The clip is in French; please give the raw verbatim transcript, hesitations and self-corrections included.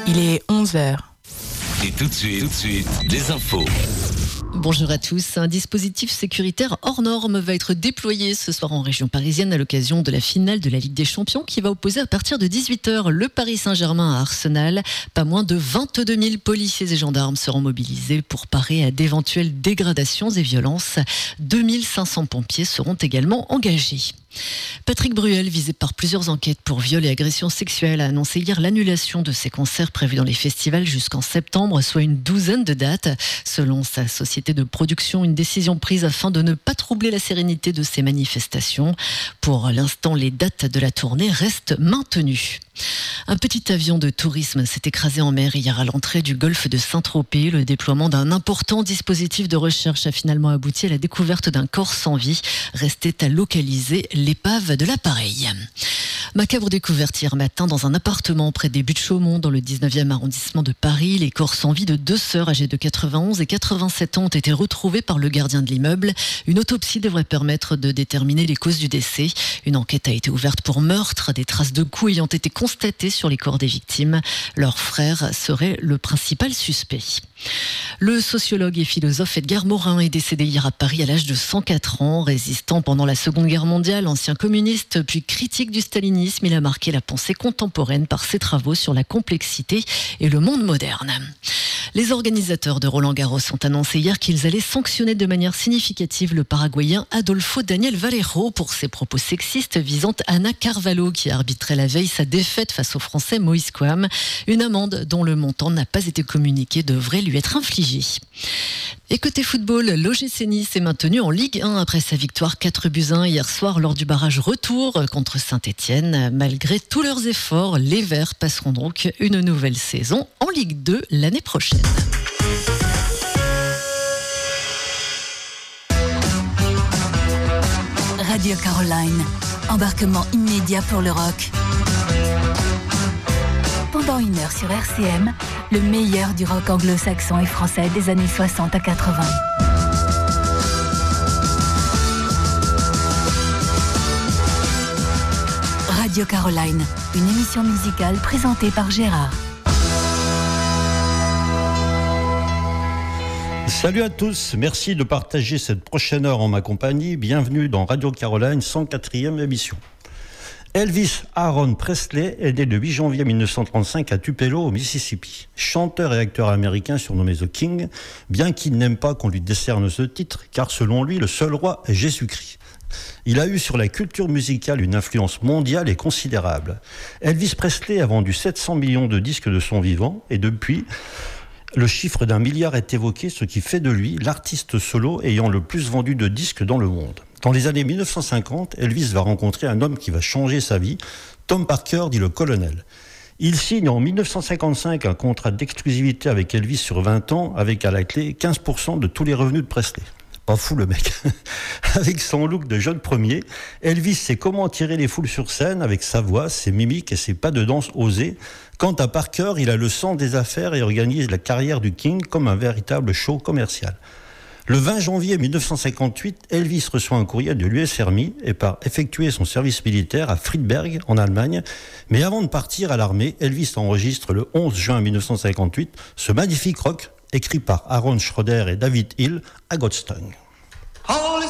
Il est onze heures. Et tout de suite, tout de suite, les infos. Bonjour à tous. Un dispositif sécuritaire hors norme va être déployé ce soir en région parisienne à l'occasion de la finale de la Ligue des Champions qui va opposer à partir de dix-huit heures le Paris Saint-Germain à Arsenal. Pas moins de vingt-deux mille policiers et gendarmes seront mobilisés pour parer à d'éventuelles dégradations et violences. deux mille cinq cents pompiers seront également engagés. Patrick Bruel, visé par plusieurs enquêtes pour viol et agression sexuelle, a annoncé hier l'annulation de ses concerts prévus dans les festivals jusqu'en septembre, soit une douzaine de dates. Selon sa société de production, une décision prise afin de ne pas troubler la sérénité de ces manifestations. Pour l'instant, les dates de la tournée restent maintenues. Un petit avion de tourisme s'est écrasé en mer hier à l'entrée du golfe de Saint-Tropez. Le déploiement d'un important dispositif de recherche a finalement abouti à la découverte d'un corps sans vie. Restait à localiser l'épave de l'appareil. Macabre découverte hier matin dans un appartement près des Buttes-Chaumont dans le dix-neuvième arrondissement de Paris. Les corps sans vie de deux sœurs âgées de quatre-vingt-onze et quatre-vingt-sept ans ont été retrouvés par le gardien de l'immeuble. Une autopsie devrait permettre de déterminer les causes du décès. Une enquête a été ouverte pour meurtre. Des traces de coups ayant été constatées sur les corps des victimes. Leur frère serait le principal suspect. Le sociologue et philosophe Edgar Morin est décédé hier à Paris à l'âge de cent quatre ans. Résistant pendant la Seconde Guerre mondiale, ancien communiste puis critique du stalinisme, il a marqué la pensée contemporaine par ses travaux sur la complexité et le monde moderne. Les organisateurs de Roland-Garros ont annoncé hier qu'ils allaient sanctionner de manière significative le Paraguayen Adolfo Daniel Valero pour ses propos sexistes visant Ana Carvalho qui arbitrait la veille sa défaite face au Français Moïse Kouam. Une amende dont le montant n'a pas été communiqué devrait lui être infligée. Et côté football, l'O G C Nice est maintenu en Ligue un après sa victoire quatre buts à un hier soir lors du barrage retour contre Saint-Etienne. Malgré tous leurs efforts, les Verts passeront donc une nouvelle saison en Ligue deux l'année prochaine. Radio Caroline, embarquement immédiat pour le rock. Pendant une heure sur R C M, le meilleur du rock anglo-saxon et français des années soixante à quatre-vingts. Radio Caroline, une émission musicale présentée par Gérard. Salut à tous, merci de partager cette prochaine heure en ma compagnie. Bienvenue dans Radio Caroline, cent quatrième émission. Elvis Aaron Presley est né le huit janvier mille neuf cent trente-cinq à Tupelo, au Mississippi. Chanteur et acteur américain surnommé The King, bien qu'il n'aime pas qu'on lui décerne ce titre, car selon lui, le seul roi est Jésus-Christ. Il a eu sur la culture musicale une influence mondiale et considérable. Elvis Presley a vendu sept cents millions de disques de son vivant, et depuis, le chiffre d'un milliard est évoqué, ce qui fait de lui l'artiste solo ayant le plus vendu de disques dans le monde. Dans les années mille neuf cent cinquante, Elvis va rencontrer un homme qui va changer sa vie, Tom Parker, dit le colonel. Il signe en mille neuf cent cinquante-cinq un contrat d'exclusivité avec Elvis sur vingt ans, avec à la clé quinze pour cent de tous les revenus de Presley. Pas fou le mec. Avec son look de jeune premier, Elvis sait comment tirer les foules sur scène avec sa voix, ses mimiques et ses pas de danse osés. Quant à Parker, il a le sens des affaires et organise la carrière du King comme un véritable show commercial. Le vingt janvier mille neuf cent cinquante-huit, Elvis reçoit un courrier de l'U S Army et part effectuer son service militaire à Friedberg, en Allemagne. Mais avant de partir à l'armée, Elvis enregistre le onze juin mille neuf cent cinquante-huit ce magnifique rock écrit par Aaron Schroeder et David Hill à Godstown.